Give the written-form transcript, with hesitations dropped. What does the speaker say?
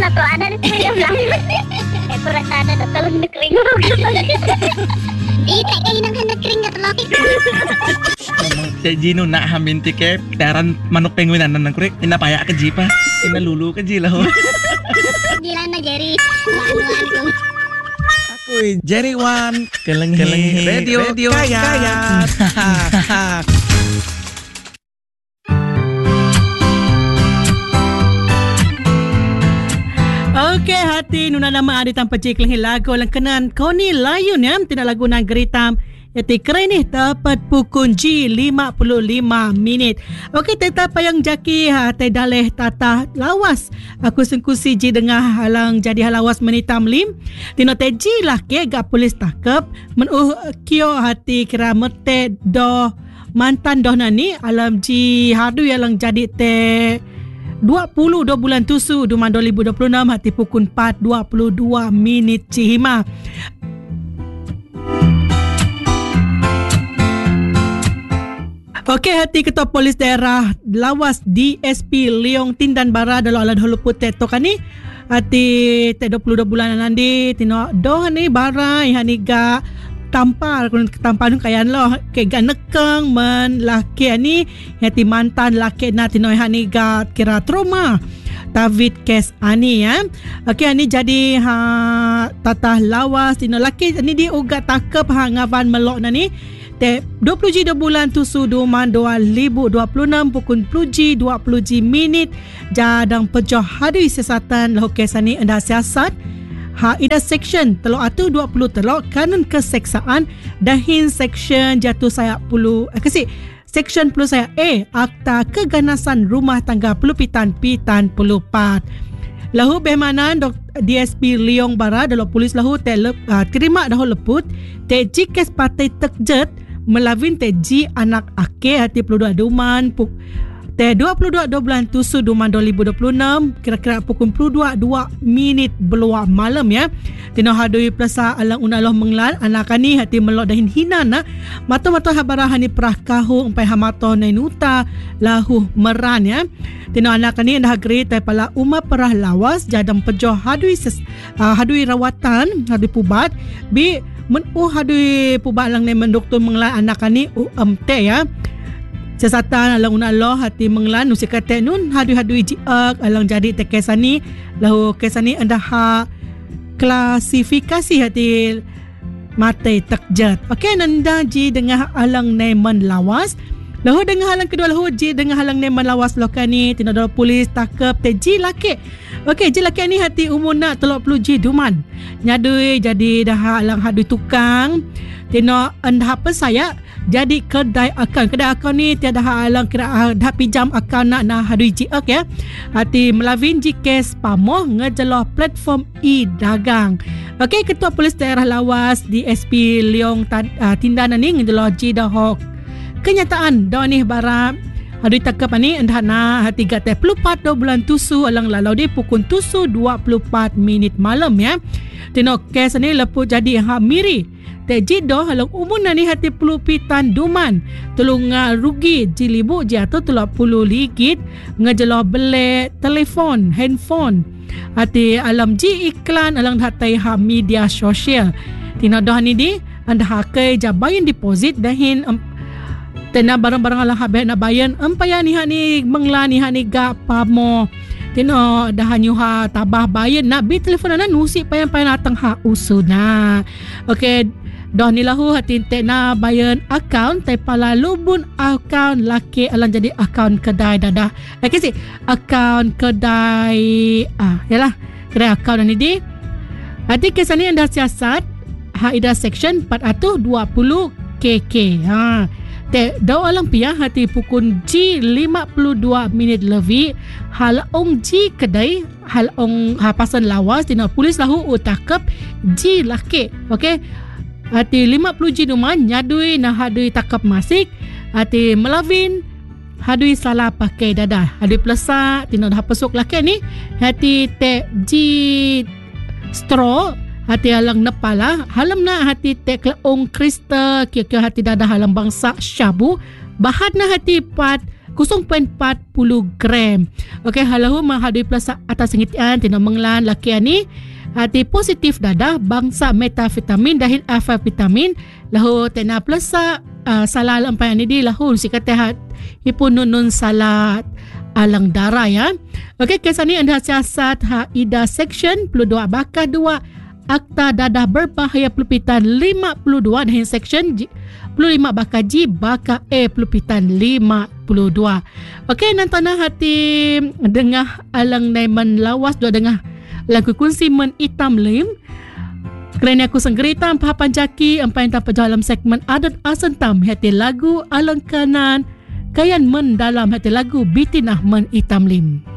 na to ada di sayang lang. Kurasa ada na talon na kring. Di tak kayo nang hendak kring at laki. Si Gino na haminti ke taran manok penguinan nang kurek inapaya ka jipa. Inalulu ka jila ho. Gila na Jerry. Manuan ko. Ako'y Jerry Wan. Kalanghi. Radio Kayat. Okay, hati nuna nama ada tanpa cikling lagu lang kanan kau ni layun ya tina lagu nang geritam yati keren ni dapat pukul G 55 minit. Okay, tetap yang jaki hati daleh tata lawas aku sengkusi G dengah halang jadi halawas menitam lim tina teji lah ke gak polis takap kio hati kira mete doh mantan doh nani alam G hadu yang jadi te 22 bulan tusu Duman 2026 hati pukul 4.22 minit Cihima. Okey, hati Ketua Polis Daerah Lawas DSP Leong Tindan Bara dalam alat hulu putih tokani hati te 22 bulan nanti tino doh ni bara hani ga tampar nun kayan lo ke ganekeng men laki ni hati mantan laki na tino hani ga kira trauma David kes ani ya. Okey, ani jadi tatah lawas tino laki ni di uga takep ngavan melok na ni te 20 bulan tusu Duman 2026 pukul 20 minit jadang pejoh hadui siasatan lahu kesani anda siasat ida seksyen telok atu 20 telok kanun keseksaan dahin seksyen jatuh saya puluh seksyen puluh saya akta keganasan rumah tangga pelupitan pitan pelupat lahu behmanan DSP Leong Bara dalam polis lahu terima dah leput te jikes partai tekjet melawin te ji anak ake hati peluduk Duman te 22 bulan tusu Duman 2026 kira-kira pukul 22 minit beluak malam ya. Tino hadui pelasa alang unaloh menglan anak ni hati melok dahin hinan mata-mata habarahan ni perah kahu umpai hamato nainuta lahu meran ya. Tino anak ni dah geri tai pala umma perah lawas jadang pejoh hadui rawatan hadui pubat bi hadui pubat lang ni mendoktor menglan anak ni te ya. Sesatan alang unaloh hati menglan nusi kata nun hadui jiak alang jadi tekesani lahu kesani anda klasifikasi hati matai tekjat. Okey, nanda ji dengah alang neman lawas lahu dengah alang kedua lahu ji dengah alang neman lawas lokani tinadol polis takap te ji laki. Okey, ji laki ni hati umur nak 30 ji Duman nyadui jadi dah alang hadui tukang tino anda apa saya jadi kedai akun ni tiada halang kira dah pinjam akun nak hadui jiak ya hati melawin jikes pamoh ngejeloh platform e-dagang. Okey, Ketua Polis Daerah Lawas DSP Leong Tindan ni ngejeloh ji dahok kenyataan dah ni bara hadui takap ni endah na hati gate 24 bulan tusu alang lalau di pukul tusu 24 minit malam ya. Tino kes ni leput jadi miri te jido halang umur ni hati pelupitan Duman tolong rugi jilibu jatuh 30 ligit ngejeloh beli telefon handphone hati alam ji iklan alang hatai media sosial tina doh ni di anda hakai jabayan deposit dahin tena barang-barang alang habis nak bayan empaya ni mengla ni ga pamo tino dah nyuha tabah bayan nak bi telefon na nusi payan-payan atang usuna. Okey, dah ni lahu hati na bayan akaun tai pala lubun akaun laki alang jadi akaun kedai dadah. Okey akaun kedai yalah kedai akaun ni di hati kesan ni anda siasat ida seksyen 420 KK te daw alang pia hati pukul G 52 minit lebih hal ong G kedai hal ong pasan lawas tina polis lahu utakap G laki. Okey, hati 50 G Duman nyadui nah hadui takap masik hati melawin hadui salah pakai dadah hadui pelasa tina dah pesuk laki ni hati te G straw hati alang nepala halam na hati tekla ong kristal kira-kira hati dadah halam bangsa syabu bahat na hati pat 0.40 gram. Okey, halau menghadui plus atas sengitian tina menglan laki ni hati positif dadah bangsa metavitamin dahil alpha vitamin lahu tena plus salah lampai ni di lahu si kata hipun nun salat alang darah ya. Okey, kisah ni anda siasat ida section 22 bakah 2 Akta Dadah Berbahaya Pelupitan 52 dan section 25 bakal G bakal A Pelupitan 52. Okey, nantana hati dengah alang naiman lawas dua dengah lagu kunsi men hitam lim. Kerana aku senggerita pahapan jaki empai tanpa dalam segmen adat asentam hati lagu alang kanan kayan men dalam hati lagu bitinah men hitam lim.